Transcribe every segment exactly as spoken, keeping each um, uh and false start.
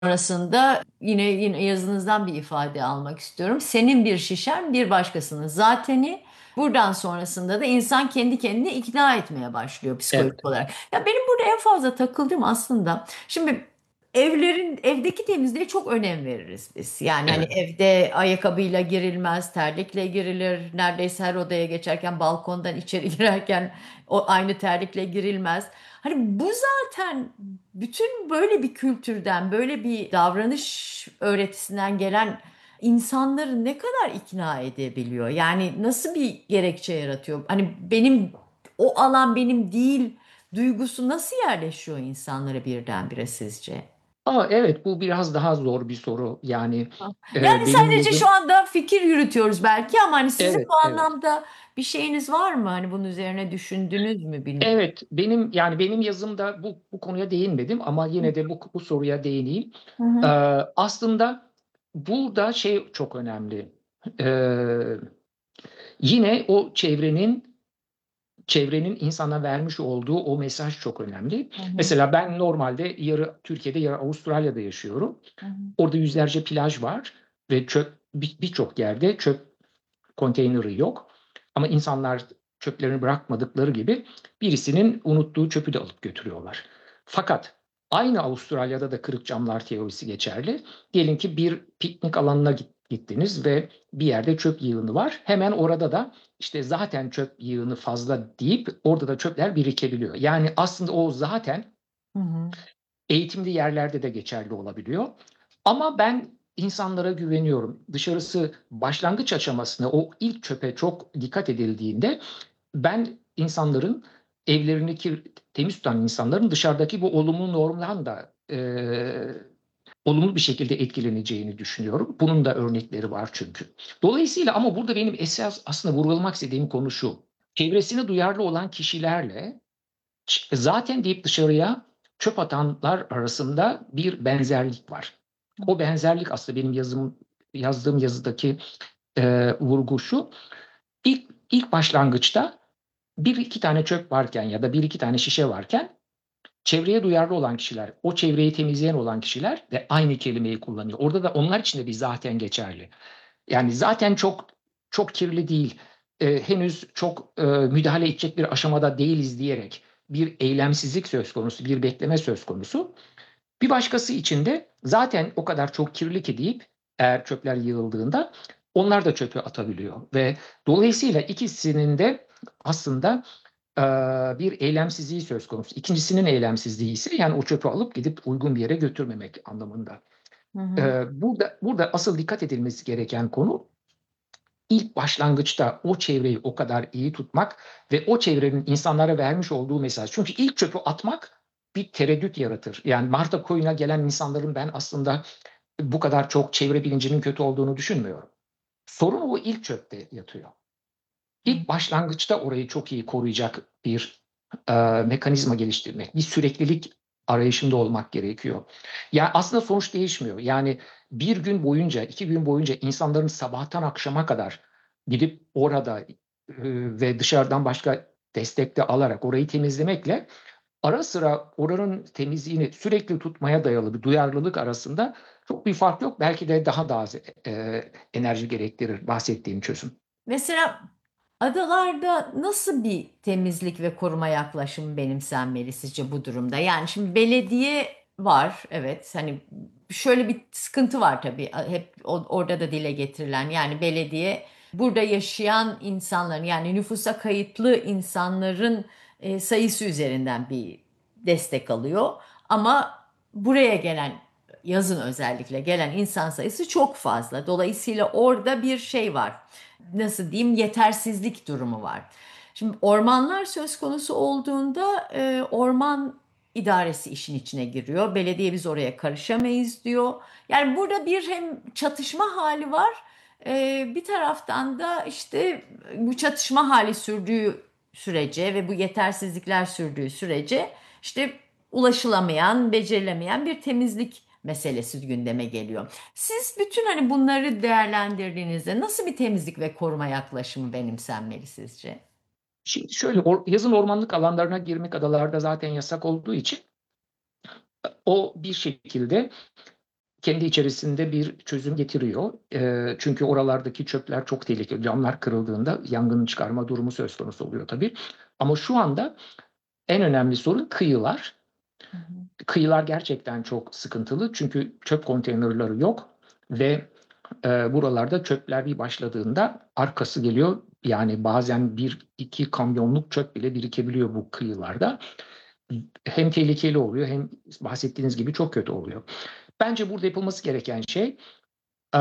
Sonrasında yine yine yazınızdan bir ifade almak istiyorum. Senin bir şişen bir başkasının zateni. Buradan sonrasında da insan kendi kendini ikna etmeye başlıyor Evet, psikolojik olarak. Ya benim burada en fazla takıldığım aslında şimdi evlerin evdeki temizliğe çok önem veririz biz. Yani hani evet. evde ayakkabıyla girilmez, terlikle girilir. Neredeyse her odaya geçerken balkondan içeri girerken o aynı terlikle girilmez. Hani bu zaten bütün böyle bir kültürden, böyle bir davranış öğretisinden gelen insanları ne kadar ikna edebiliyor? Yani nasıl bir gerekçe yaratıyor? Hani benim o alan benim değil duygusu nasıl yerleşiyor insanlara birdenbire sizce? Aa, evet, bu biraz daha zor bir soru. Yani e, Yani benim sadece şu yazım, anda fikir yürütüyoruz belki ama hani sizin bu evet, evet. anlamda bir şeyiniz var mı? Hani bunun üzerine düşündünüz mü bilmiyorum. Evet, benim yani benim yazımda bu bu konuya değinmedim ama yine de bu bu soruya değineyim. Hı Ee, hı. aslında burada şey çok önemli. Ee, yine o çevrenin çevrenin insana vermiş olduğu o mesaj çok önemli. Hı hı. Mesela ben normalde yarı Türkiye'de yarı Avustralya'da yaşıyorum. Hı hı. Orada yüzlerce plaj var ve çöp bir- birçok yerde çöp konteyneri yok. Ama insanlar çöplerini bırakmadıkları gibi birisinin unuttuğu çöpü de alıp götürüyorlar. Fakat aynı Avustralya'da da kırık camlar teorisi geçerli. Diyelim ki bir piknik alanına gittiniz ve bir yerde çöp yığını var. Hemen orada da işte zaten çöp yığını fazla deyip orada da çöpler birikebiliyor. Yani aslında o zaten Hı hı. eğitimli yerlerde de geçerli olabiliyor. Ama ben insanlara güveniyorum. Dışarısı başlangıç aşamasında o ilk çöpe çok dikkat edildiğinde ben insanların evlerini kir, temiz tutan insanların dışarıdaki bu olumlu normdan da e, olumlu bir şekilde etkileneceğini düşünüyorum. Bunun da örnekleri var çünkü. Dolayısıyla ama burada benim esas aslında vurgulamak istediğim konu şu. Çevresine duyarlı olan kişilerle zaten deyip dışarıya çöp atanlar arasında bir benzerlik var. O benzerlik aslında benim yazım, yazdığım yazıdaki e, vurgu şu. İlk, ilk başlangıçta bir iki tane çöp varken ya da bir iki tane şişe varken çevreye duyarlı olan kişiler, o çevreyi temizleyen olan kişiler de aynı kelimeyi kullanıyor. Orada da onlar için de bir zaten geçerli. Yani zaten çok çok kirli değil, e, henüz çok e, müdahale edecek bir aşamada değiliz diyerek bir eylemsizlik söz konusu, bir bekleme söz konusu. Bir başkası için de zaten o kadar çok kirli ki deyip eğer çöpler yığıldığında onlar da çöpü atabiliyor ve dolayısıyla ikisinin de aslında e, bir eylemsizliği söz konusu. İkincisinin eylemsizliği ise yani o çöpü alıp gidip uygun bir yere götürmemek anlamında. Hı hı. E, burada burada asıl dikkat edilmesi gereken konu ilk başlangıçta o çevreyi o kadar iyi tutmak ve o çevrenin insanlara vermiş olduğu mesaj. Çünkü ilk çöpü atmak bir tereddüt yaratır. Yani Marta Koyun'a gelen insanların ben aslında bu kadar çok çevre bilincinin kötü olduğunu düşünmüyorum. Sorun o ilk çöpte yatıyor. Hı İlk başlangıçta orayı çok iyi koruyacak bir e, mekanizma geliştirmek, bir süreklilik arayışında olmak gerekiyor. Yani aslında sonuç değişmiyor. Yani bir gün boyunca, iki gün boyunca insanların sabahtan akşama kadar gidip orada e, ve dışarıdan başka destek de alarak orayı temizlemekle ara sıra oranın temizliğini sürekli tutmaya dayalı bir duyarlılık arasında çok bir fark yok. Belki de daha da az e, enerji gerektirir bahsettiğim çözüm. Mesela adalarda nasıl bir temizlik ve koruma yaklaşımı benimsenmeli sizce bu durumda? Yani şimdi belediye var, evet. Hani şöyle bir sıkıntı var tabii. Hep o- orada da dile getirilen. Yani belediye burada yaşayan insanların yani nüfusa kayıtlı insanların e, sayısı üzerinden bir destek alıyor. Ama buraya gelen yazın özellikle gelen insan sayısı çok fazla. Dolayısıyla orada bir şey var, nasıl diyeyim, yetersizlik durumu var. Şimdi ormanlar söz konusu olduğunda e, orman idaresi işin içine giriyor. Belediye biz oraya karışamayız diyor. Yani burada bir hem çatışma hali var. E, bir taraftan da işte bu çatışma hali sürdüğü sürece ve bu yetersizlikler sürdüğü sürece işte ulaşılamayan, becerilemeyen bir temizlik meselesi gündeme geliyor. Siz bütün hani bunları değerlendirdiğinizde nasıl bir temizlik ve koruma yaklaşımı benimsenmeli sizce? Şimdi şöyle or- yazın ormanlık alanlarına girmek adalarda zaten yasak olduğu için o bir şekilde kendi içerisinde bir çözüm getiriyor. Eee, çünkü oralardaki çöpler çok tehlikeli. Camlar kırıldığında yangın çıkarma durumu söz konusu oluyor tabii. Ama şu anda en önemli sorun kıyılar. Hı hı. Kıyılar gerçekten çok sıkıntılı çünkü çöp konteynerları yok ve e, buralarda çöpler bir başladığında arkası geliyor. Yani bazen bir iki kamyonluk çöp bile birikebiliyor bu kıyılarda. Hem tehlikeli oluyor hem bahsettiğiniz gibi çok kötü oluyor. Bence burada yapılması gereken şey e,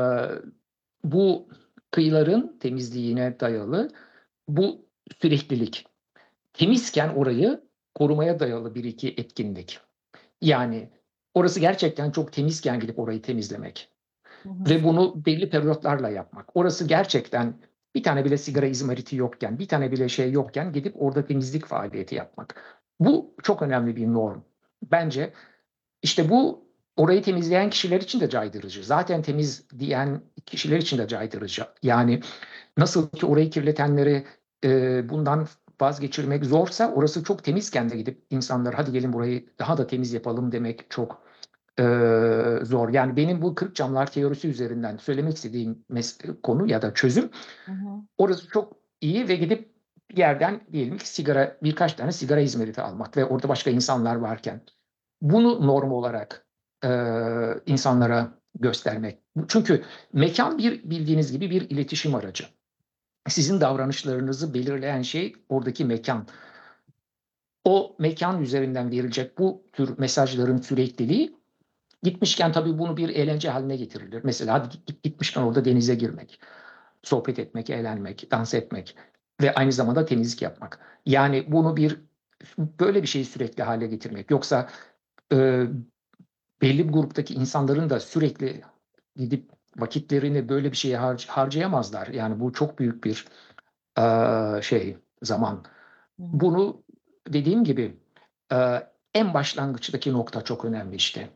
bu kıyıların temizliğine dayalı bu süreklilik. Temizken orayı korumaya dayalı bir iki etkinlik. Yani orası gerçekten çok temizken gidip orayı temizlemek Hı hı. ve bunu belli periyotlarla yapmak. Orası gerçekten bir tane bile sigara izmariti yokken, bir tane bile şey yokken gidip orada temizlik faaliyeti yapmak. Bu çok önemli bir norm. Bence işte bu orayı temizleyen kişiler için de caydırıcı. Zaten temiz diyen kişiler için de caydırıcı. Yani nasıl ki orayı kirletenleri e, bundan vazgeçirmek zorsa orası çok temizken de gidip insanlar hadi gelin burayı daha da temiz yapalım demek çok e, zor. Yani benim bu kırık camlar teorisi üzerinden söylemek istediğim mes- konu ya da çözüm Hı hı. orası çok iyi ve gidip bir yerden diyelim ki sigara birkaç tane sigara izmariti almak ve orada başka insanlar varken bunu norm olarak e, insanlara göstermek. Çünkü mekan bir bildiğiniz gibi bir iletişim aracı. Sizin davranışlarınızı belirleyen şey oradaki mekan. O mekan üzerinden verilecek bu tür mesajların sürekliliği gitmişken tabii bunu bir eğlence haline getirilir. Mesela hadi git- gitmişken orada denize girmek, sohbet etmek, eğlenmek, dans etmek ve aynı zamanda temizlik yapmak. Yani bunu bir böyle bir şeyi sürekli hale getirmek. Yoksa e, belli bir gruptaki insanların da sürekli gidip vakitlerini böyle bir şeye har- harcayamazlar. Yani bu çok büyük bir e, şey zaman. Hı hı. Bunu dediğim gibi e, en başlangıçtaki nokta çok önemli işte.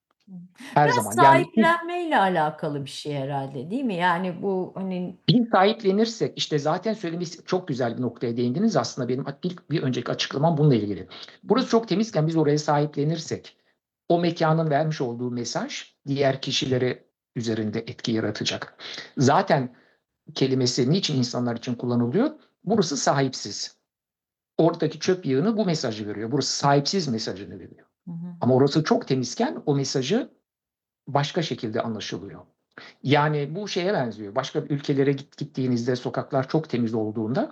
Her Biraz zaman. Yani biz sahiplenmeyle alakalı bir şey herhalde, değil mi? Yani bu hani. bir sahiplenirsek işte zaten söylemesi çok güzel bir noktaya değindiniz aslında benim bir, bir önceki açıklamam bununla ilgili. Burası çok temizken biz oraya sahiplenirsek o mekanın vermiş olduğu mesaj diğer kişilere üzerinde etki yaratacak. Zaten kelimesi niçin insanlar için kullanılıyor? Burası sahipsiz. Oradaki çöp yığını bu mesajı veriyor. Burası sahipsiz mesajını veriyor. Hı hı. Ama orası çok temizken o mesajı başka şekilde anlaşılıyor. Yani bu şeye benziyor. Başka ülkelere git, gittiğinizde sokaklar çok temiz olduğunda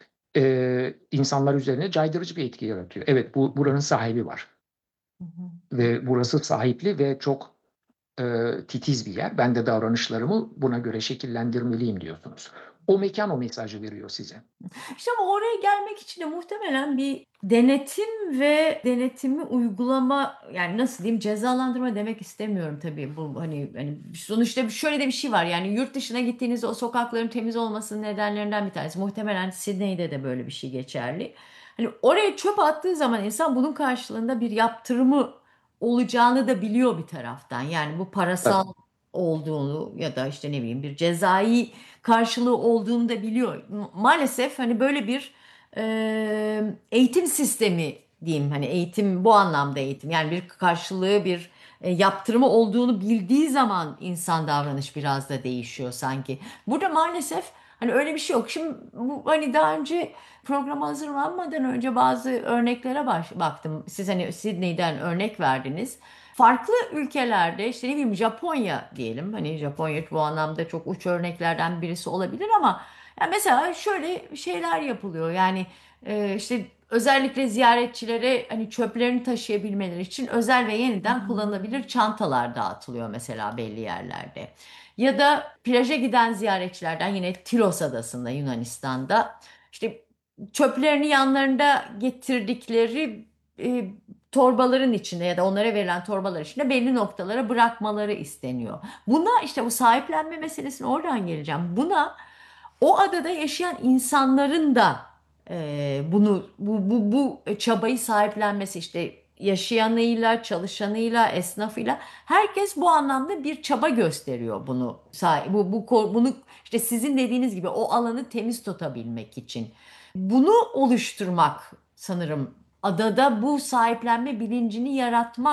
e, insanlar üzerine caydırıcı bir etki yaratıyor. Evet bu buranın sahibi var Hı hı. ve burası sahipli ve çok e, titiz bir yer. Ben de davranışlarımı buna göre şekillendirmeliyim diyorsunuz. O mekan o mesajı veriyor size. İşte ama oraya gelmek için de muhtemelen bir denetim ve denetimi uygulama, yani nasıl diyeyim, cezalandırma demek istemiyorum tabii. Bu hani hani sonuçta şöyle de bir şey var. Yani yurt dışına gittiğinizde o sokakların temiz olmasının nedenlerinden bir tanesi. Muhtemelen Sydney'de de böyle bir şey geçerli. Hani oraya çöp attığı zaman insan bunun karşılığında bir yaptırımı olacağını da biliyor bir taraftan. Yani bu parasal Tabii. olduğunu ya da işte ne bileyim bir cezai karşılığı olduğunu da biliyor. Maalesef hani böyle bir e, eğitim sistemi diyeyim, hani eğitim bu anlamda eğitim, yani bir karşılığı, bir e, yaptırımı olduğunu bildiği zaman insan davranış biraz da değişiyor sanki. Burada maalesef hani öyle bir şey yok. Şimdi bu, hani daha önce programa hazırlanmadan önce bazı örneklere baş, baktım. Siz hani Sydney'den örnek verdiniz. Farklı ülkelerde işte ne bileyim Japonya diyelim. Hani Japonya bu anlamda çok uç örneklerden birisi olabilir ama yani mesela şöyle şeyler yapılıyor. Yani e, işte özellikle ziyaretçilere hani çöplerini taşıyabilmeleri için özel ve yeniden kullanılabilir çantalar dağıtılıyor mesela belli yerlerde. Ya da plaja giden ziyaretçilerden yine Tilos Adası'nda, Yunanistan'da, işte çöplerini yanlarında getirdikleri e, torbaların içinde ya da onlara verilen torbalar içinde belli noktalara bırakmaları isteniyor. Buna işte bu sahiplenme meselesine oradan geleceğim. Buna o adada yaşayan insanların da e, bunu bu, bu, bu çabayı sahiplenmesi, işte yaşayanıyla, çalışanıyla, esnafıyla herkes bu anlamda bir çaba gösteriyor bunu. Sah- Bu, bu, ko- bunu işte sizin dediğiniz gibi o alanı temiz tutabilmek için. Bunu oluşturmak sanırım adada bu sahiplenme bilincini yaratmak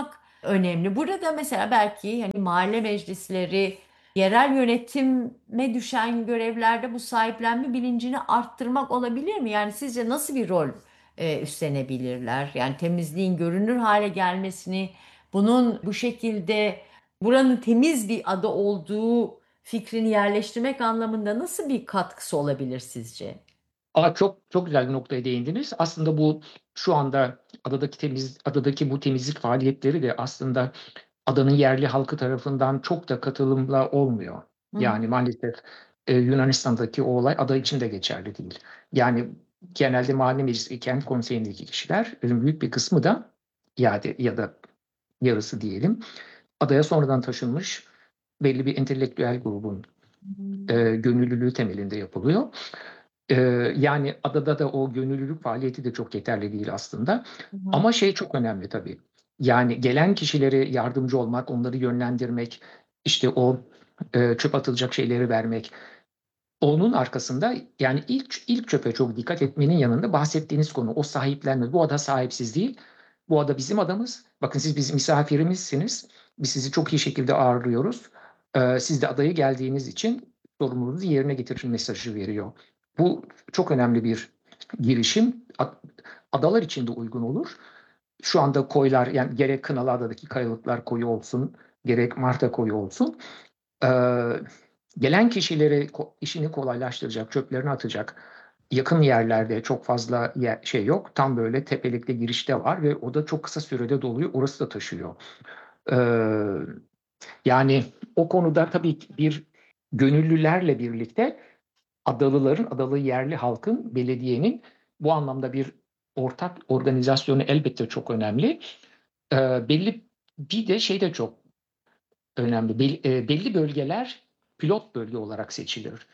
önemli. Burada mesela belki hani mahalle meclisleri, yerel yönetime düşen görevlerde bu sahiplenme bilincini arttırmak olabilir mi? Yani sizce nasıl bir rol e, üstlenebilirler? Yani temizliğin görünür hale gelmesini, bunun bu şekilde buranın temiz bir ada olduğu fikrini yerleştirmek anlamında nasıl bir katkısı olabilir sizce? Aa, çok çok güzel bir noktaya değindiniz. Aslında bu şu anda adadaki temiz adadaki bu temizlik faaliyetleri de aslında adanın yerli halkı tarafından çok da katılımla olmuyor. Hı hı. Yani maalesef e, Yunanistan'daki o olay ada için de geçerli değil. Yani genelde mahalle meclisi, kent konseyindeki kişiler büyük bir kısmı da iade ya da yarısı diyelim adaya sonradan taşınmış belli bir entelektüel grubun e, gönüllülüğü temelinde yapılıyor. E, Yani adada da o gönüllülük faaliyeti de çok yeterli değil aslında. Hı hı. Ama şey çok önemli tabii. Yani gelen kişilere yardımcı olmak, onları yönlendirmek, işte o e, çöp atılacak şeyleri vermek. Onun arkasında yani ilk ilk çöpe çok dikkat etmenin yanında bahsettiğiniz konu o sahiplenme. Bu ada sahipsiz değil. Bu ada bizim adamız. Bakın siz bizim misafirimizsiniz. Biz sizi çok iyi şekilde ağırlıyoruz. Ee, siz de adaya geldiğiniz için sorumluluğunuzu yerine getirin mesajı veriyor. Bu çok önemli bir girişim. Adalar için de uygun olur. Şu anda koylar yani gerek Kınalıada'daki kayalıklar koyu olsun, gerek Marta koyu olsun. Ee, Gelen kişileri işini kolaylaştıracak, çöplerini atacak yakın yerlerde çok fazla yer, şey yok. Tam böyle tepelikte girişte var ve o da çok kısa sürede doluyor. Orası da taşıyor. Ee, Yani o konuda tabii ki bir gönüllülerle birlikte adalıların, adalı yerli halkın, belediyenin bu anlamda bir ortak organizasyonu elbette çok önemli. Ee, belli bir de şey de çok önemli. Bel- e, belli bölgeler pilot bölge olarak seçilir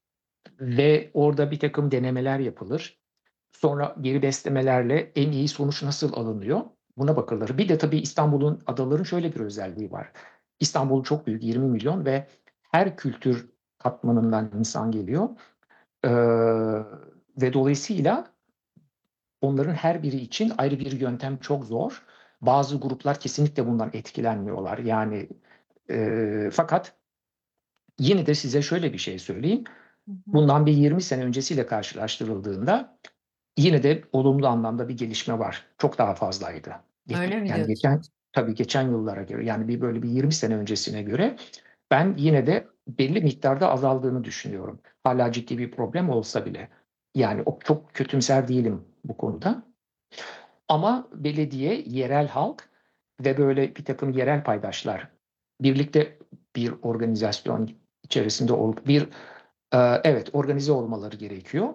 ve orada bir takım denemeler yapılır. Sonra geri beslemelerle en iyi sonuç nasıl alınıyor? Buna bakılır. Bir de tabii İstanbul'un adaların şöyle bir özelliği var. İstanbul çok büyük, yirmi milyon ve her kültür katmanından insan geliyor. Ee, Ve dolayısıyla onların her biri için ayrı bir yöntem çok zor. Bazı gruplar kesinlikle bundan etkilenmiyorlar. Yani e, fakat yine de size şöyle bir şey söyleyeyim. Hı hı. Bundan bir yirmi sene öncesiyle karşılaştırıldığında yine de olumlu anlamda bir gelişme var. Çok daha fazlaydı. Ge- Öyle mi Yani geçen diyorsunuz? tabii geçen yıllara göre yani bir böyle bir yirmi sene öncesine göre ben yine de belli miktarda azaldığını düşünüyorum. Hala ciddi bir problem olsa bile. Yani o çok kötümser değilim bu konuda. Ama belediye, yerel halk ve böyle bir takım yerel paydaşlar birlikte bir organizasyon içerisinde ol, bir e, evet organize olmaları gerekiyor.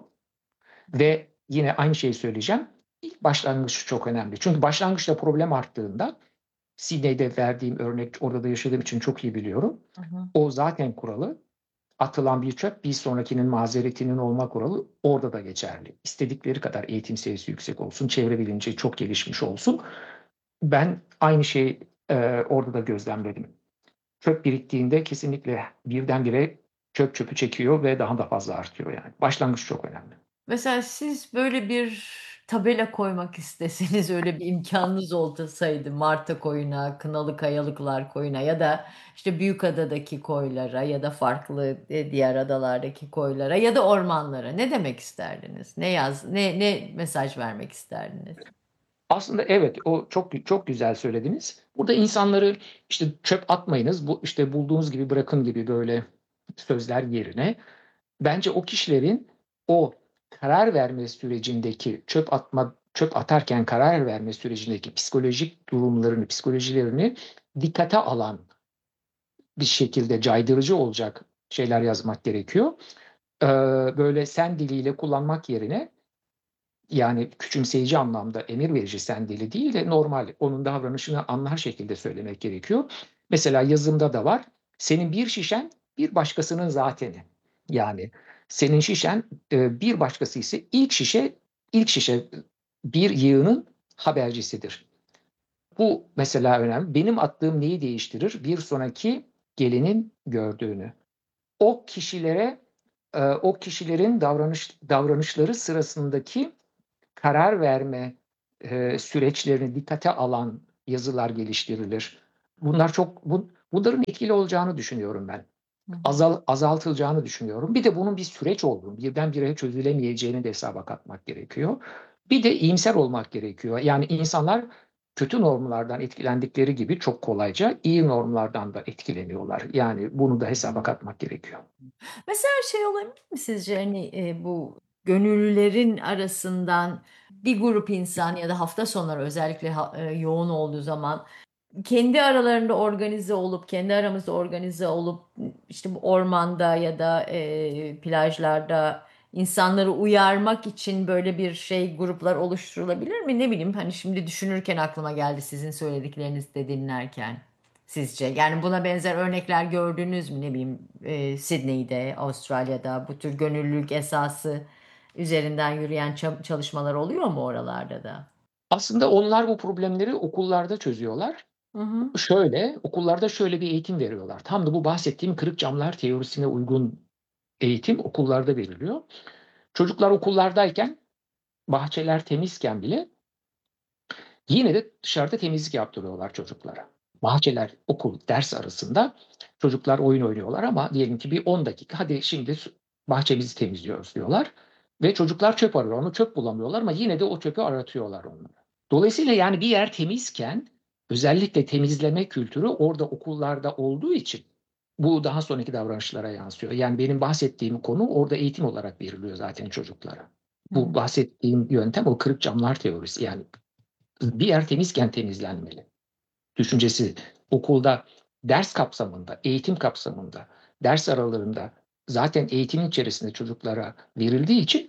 Ve yine aynı şeyi söyleyeceğim. İlk başlangıç çok önemli. Çünkü başlangıçta problem arttığında Sydney'de verdiğim örnek orada da yaşadığım için çok iyi biliyorum. Hı hı. O zaten kuralı. Atılan bir çöp bir sonrakinin mazeretinin olma kuralı orada da geçerli. İstedikleri kadar eğitim seviyesi yüksek olsun, çevre bilinci çok gelişmiş olsun. Ben aynı şeyi e, orada da gözlemledim. Çöp biriktiğinde kesinlikle birdenbire çöp çöpü çekiyor ve daha da fazla artıyor yani. Başlangıç çok önemli. Mesela siz böyle bir tabela koymak isteseniz, öyle bir imkânınız olsaydı Marta Koyu'na, Kınalı Kayalıklar Koyu'na ya da işte Büyükada'daki koylara ya da farklı e, diğer adalardaki koylara ya da ormanlara ne demek isterdiniz? Ne yaz, ne ne mesaj vermek isterdiniz? Aslında evet o çok çok güzel söylediniz. Burada insanları işte çöp atmayınız, bu işte bulduğunuz gibi bırakın gibi böyle sözler yerine bence o kişilerin o karar verme sürecindeki çöp atma çöp atarken karar verme sürecindeki psikolojik durumlarını, psikolojilerini dikkate alan bir şekilde caydırıcı olacak şeyler yazmak gerekiyor. Ee, Böyle sen diliyle kullanmak yerine yani küçümseyici anlamda emir verici sen dili değil de normal onun davranışını anlar şekilde söylemek gerekiyor. Mesela yazımda da var. Senin bir şişen bir başkasının zateni. Yani senin şişen e, bir başkası ise ilk şişe ilk şişe bir yığının habercisidir. Bu mesela önemli. Benim attığım neyi değiştirir? Bir sonraki gelinin gördüğünü. O kişilere e, o kişilerin davranış davranışları sırasındaki karar verme e, süreçlerini dikkate alan yazılar geliştirilir. Bunlar çok bu, bunların etkili olacağını düşünüyorum ben. Hı hı. Azal, azaltılacağını düşünüyorum. Bir de bunun bir süreç olduğunu, birdenbire çözülemeyeceğini de hesaba katmak gerekiyor. Bir de iyimser olmak gerekiyor. Yani insanlar kötü normlardan etkilendikleri gibi çok kolayca iyi normlardan da etkileniyorlar. Yani bunu da hesaba katmak gerekiyor. Mesela şey olabilir mi sizce, hani, eee, bu gönüllülerin arasından bir grup insan ya da hafta sonları özellikle ha eee, yoğun olduğu zaman kendi aralarında organize olup, kendi aramızda organize olup, işte, bu ormanda ya da, eee, plajlarda insanları uyarmak için böyle bir şey, gruplar oluşturulabilir mi? Ne bileyim, hani, şimdi düşünürken aklıma geldi sizin söylediklerinizi de dinlerken. Sizce? Yani buna benzer örnekler gördünüz mü? Ne bileyim, eee, Sydney'de, Avustralya'da bu tür gönüllülük esası üzerinden yürüyen ça çalışmalar oluyor mu oralarda da? Aslında onlar bu problemleri okullarda çözüyorlar. Hı hı. Şöyle, okullarda şöyle bir eğitim veriyorlar. Tam da bu bahsettiğim kırık camlar teorisine uygun eğitim okullarda veriliyor. Çocuklar okullardayken, bahçeler temizken bile yine de dışarıda temizlik yaptırıyorlar çocuklara. Bahçeler, okul, ders arasında çocuklar oyun oynuyorlar ama diyelim ki bir on dakika, hadi şimdi bahçemizi temizliyoruz diyorlar. Ve çocuklar çöp arıyor. Onu çöp bulamıyorlar ama yine de o çöpü aratıyorlar onlara. Dolayısıyla yani bir yer temizken özellikle temizleme kültürü orada okullarda olduğu için bu daha sonraki davranışlara yansıyor. Yani benim bahsettiğim konu orada eğitim olarak veriliyor zaten çocuklara. Bu Hıı. bahsettiğim yöntem o kırık camlar teorisi. Yani bir yer temizken temizlenmeli düşüncesi okulda ders kapsamında, eğitim kapsamında, ders aralarında zaten eğitimin içerisinde çocuklara verildiği için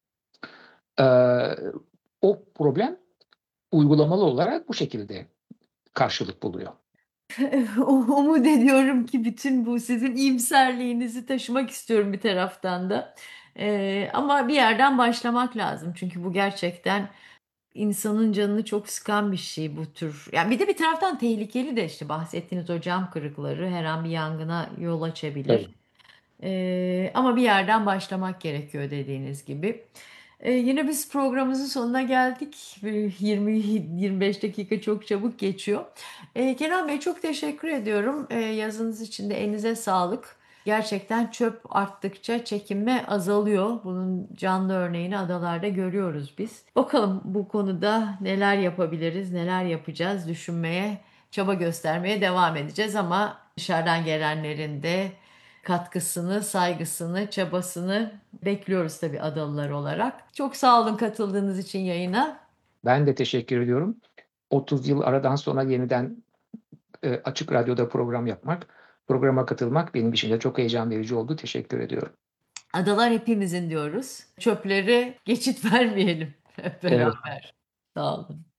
eee, o problem uygulamalı olarak bu şekilde karşılık buluyor. Umut ediyorum ki bütün bu sizin iyimserliğinizi taşımak istiyorum bir taraftan da. Eee, ama bir yerden başlamak lazım. Çünkü bu gerçekten insanın canını çok sıkan bir şey bu tür. Yani bir de bir taraftan tehlikeli de işte bahsettiğiniz o cam kırıkları her an bir yangına yol açabilir. Evet. Eee, ama bir yerden başlamak gerekiyor dediğiniz gibi. Eee, yine biz programımızın sonuna geldik. Eee, yirmi yirmi beş dakika çok çabuk geçiyor. Eee, Kenan Bey çok teşekkür ediyorum. Eee, yazınız için de elinize sağlık. Gerçekten çöp arttıkça çekinme azalıyor. Bunun canlı örneğini adalarda görüyoruz biz. Bakalım bu konuda neler yapabiliriz, neler yapacağız düşünmeye, çaba göstermeye devam edeceğiz ama dışarıdan gelenlerin de katkısını, saygısını, çabasını bekliyoruz tabii adalılar olarak. Çok sağ olun katıldığınız için yayına. Ben de teşekkür ediyorum. otuz yıl aradan sonra yeniden e, Açık Radyo'da program yapmak, programa katılmak benim için de çok heyecan verici oldu. Teşekkür ediyorum. Adalar hepimizin diyoruz. Çöpleri geçit vermeyelim hep Evet. beraber. Sağ olun.